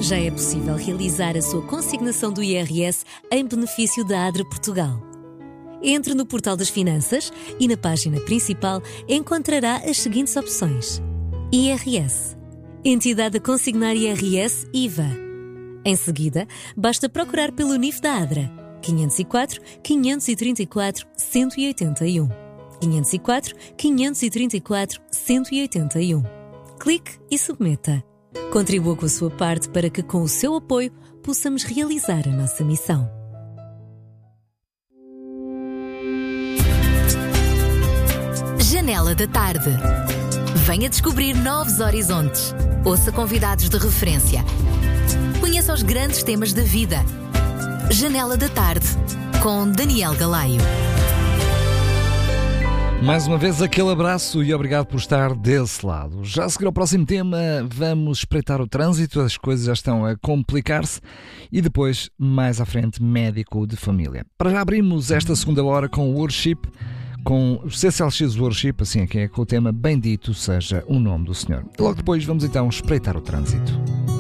Já é possível realizar a sua consignação do IRS em benefício da ADRA Portugal. Entre no portal das finanças e na página principal encontrará as seguintes opções: IRS, entidade a consignar IRS IVA. Em seguida, basta procurar pelo NIF da ADRA 504 534 181. 504 534 181. Clique e submeta. Contribua com a sua parte para que, com o seu apoio, possamos realizar a nossa missão. Janela da Tarde. Venha descobrir novos horizontes. Ouça convidados de referência. Conheça os grandes temas da vida. Janela da Tarde, com Daniel Galaio. Mais uma vez aquele abraço e obrigado por estar desse lado. Já a seguir ao próximo tema, vamos espreitar o trânsito, as coisas já estão a complicar-se e depois, mais à frente, médico de família. Para já abrimos esta segunda hora com o Worship, com o CCLX Worship, assim é que é, com o tema Bendito seja o nome do Senhor. Logo depois vamos então espreitar o trânsito.